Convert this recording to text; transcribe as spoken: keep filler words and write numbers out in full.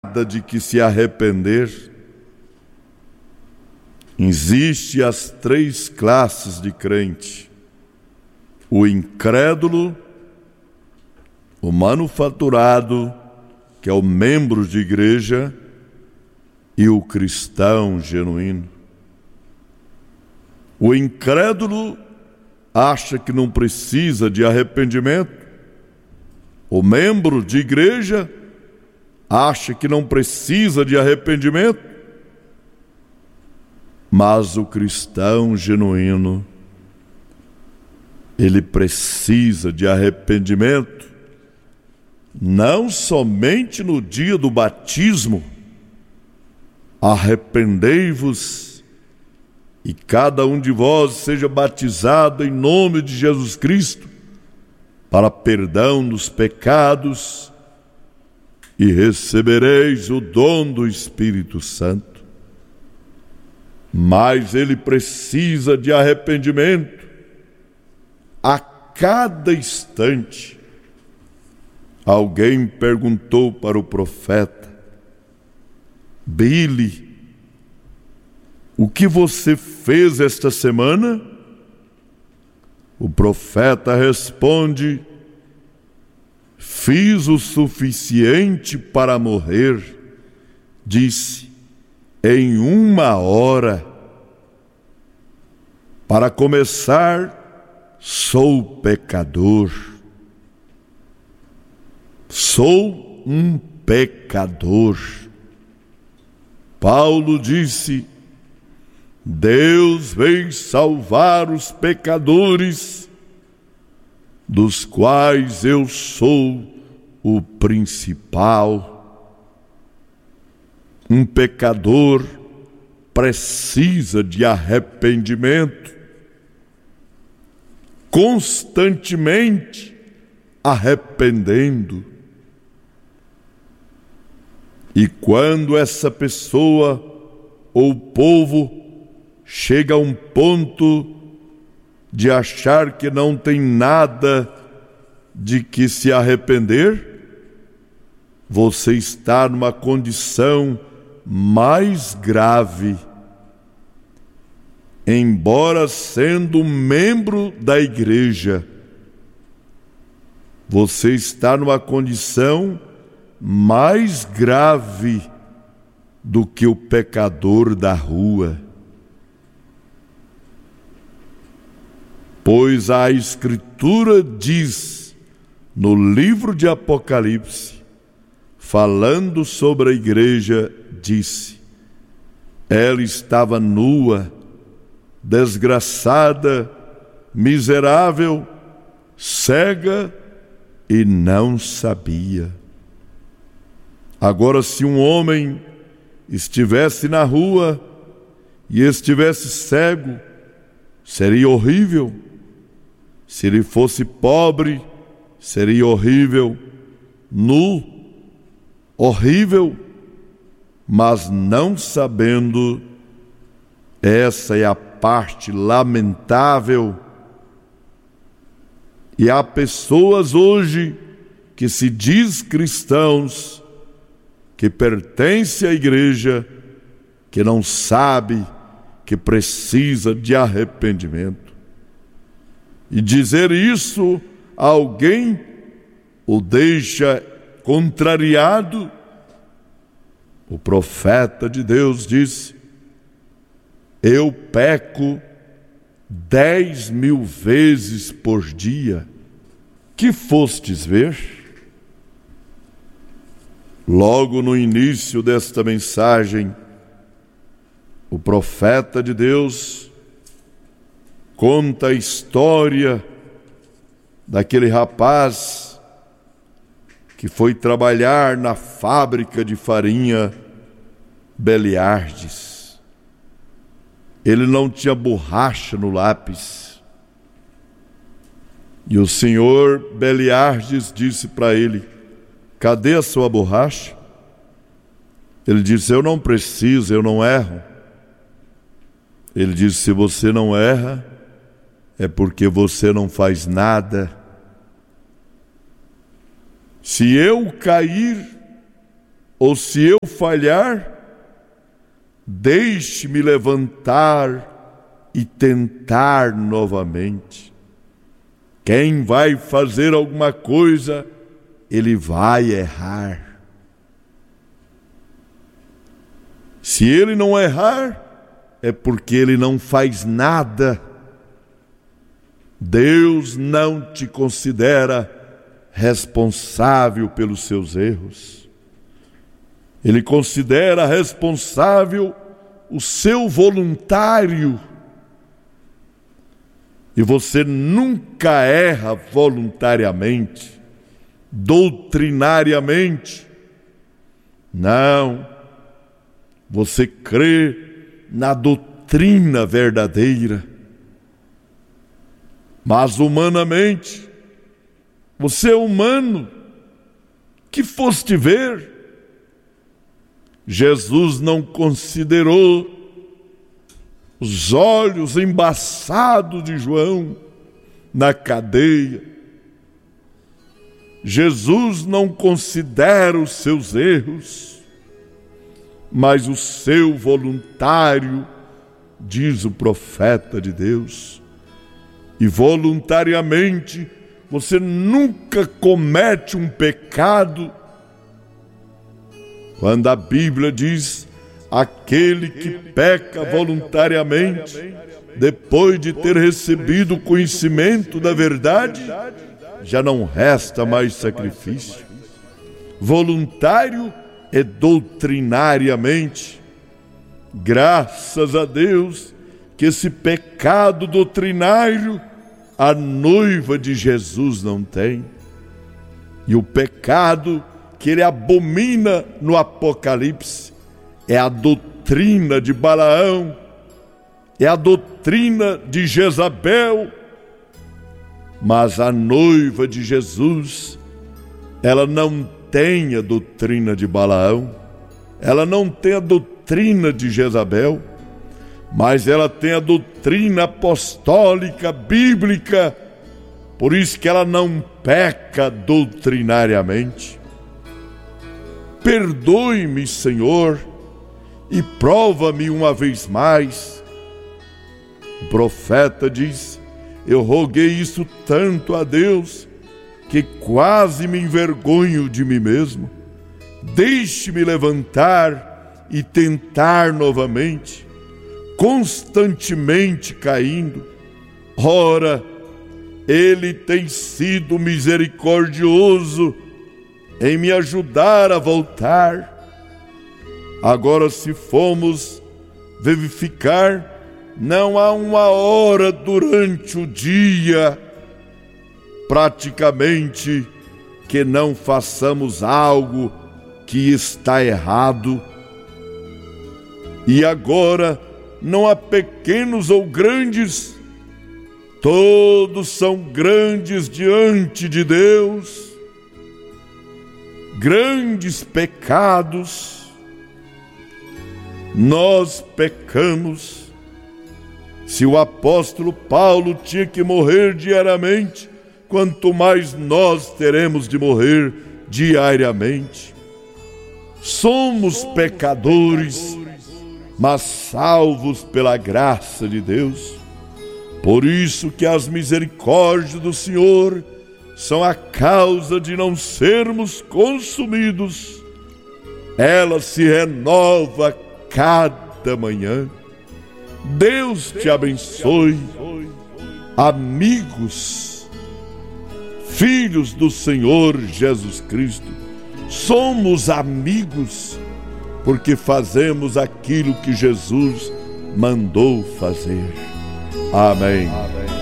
de que se arrepender. Existem as três classes de crente: o incrédulo, o manufaturado, que é o membro de igreja, e o cristão genuíno. O incrédulo acha que não precisa de arrependimento. O membro de igreja acha que não precisa de arrependimento. Mas o cristão genuíno, ele precisa de arrependimento, não somente no dia do batismo. Arrependei-vos e cada um de vós seja batizado em nome de Jesus Cristo para perdão dos pecados e recebereis o dom do Espírito Santo. Mas ele precisa de arrependimento a cada instante. Alguém perguntou para o profeta: Billy, o que você fez esta semana? O profeta responde: fiz o suficiente para morrer. Disse: em uma hora. Para começar, sou pecador. Sou um pecador. Paulo disse: Deus veio salvar os pecadores, dos quais eu sou o principal. Um pecador precisa de arrependimento, constantemente arrependendo. E quando essa pessoa ou povo chega a um ponto de achar que não tem nada de que se arrepender, você está numa condição mais grave. Embora sendo membro da igreja, você está numa condição mais grave do que o pecador da rua. Pois a Escritura diz no livro de Apocalipse, falando sobre a igreja, disse: ela estava nua, desgraçada, miserável, cega e não sabia. Agora, se um homem estivesse na rua e estivesse cego, seria horrível. Se ele fosse pobre, seria horrível. Nu, horrível. Mas não sabendo, essa é a parte lamentável. E há pessoas hoje que se diz cristãos, que pertence à igreja, que não sabe que precisa de arrependimento. E dizer isso a alguém o deixa contrariado. O profeta de Deus disse: eu peco dez mil vezes por dia. Que fostes ver? Logo no início desta mensagem, o profeta de Deus conta a história daquele rapaz que foi trabalhar na fábrica de farinha Beliardes. Ele não tinha borracha no lápis. E o senhor Beliardes disse para ele: cadê a sua borracha? Ele disse: eu não preciso, eu não erro. Ele disse: se você não erra, é porque você não faz nada. Se eu cair, ou se eu falhar, deixe-me levantar e tentar novamente. Quem vai fazer alguma coisa, ele vai errar. Se ele não errar, é porque ele não faz nada. Deus não te considera responsável pelos seus erros. Ele considera responsável o seu voluntário. E você nunca erra voluntariamente, doutrinariamente. Não. Você crê na doutrina verdadeira. Mas humanamente, você é humano. Que foste ver? Jesus não considerou os olhos embaçados de João na cadeia. Jesus não considera os seus erros, mas o seu voluntário, diz o profeta de Deus. E voluntariamente você nunca comete um pecado. Quando a Bíblia diz: aquele que peca voluntariamente, depois de ter recebido o conhecimento da verdade, já não resta mais sacrifício. Voluntário é doutrinariamente. Graças a Deus que esse pecado doutrinário a noiva de Jesus não tem. E o pecado que ele abomina no Apocalipse é a doutrina de Balaão, é a doutrina de Jezabel. Mas a noiva de Jesus, ela não tem a doutrina de Balaão, ela não tem a doutrina de Jezabel, mas ela tem a doutrina apostólica, bíblica. Por isso que ela não peca doutrinariamente. Perdoe-me, Senhor, e prova-me uma vez mais. O profeta diz: eu roguei isso tanto a Deus, que quase me envergonho de mim mesmo. Deixe-me levantar e tentar novamente, constantemente caindo. Ora, Ele tem sido misericordioso em me ajudar a voltar. Agora, se formos verificar, não há uma hora durante o dia, praticamente, que não façamos algo que está errado. E agora, não há pequenos ou grandes, todos são grandes diante de Deus. Grandes pecados, nós pecamos. Se o apóstolo Paulo tinha que morrer diariamente, quanto mais nós teremos de morrer diariamente. Somos pecadores, mas salvos pela graça de Deus. Por isso que as misericórdias do Senhor são a causa de não sermos consumidos. Ela se renova cada manhã. Deus te abençoe. Amigos, filhos do Senhor Jesus Cristo, somos amigos porque fazemos aquilo que Jesus mandou fazer. Amém. Amém.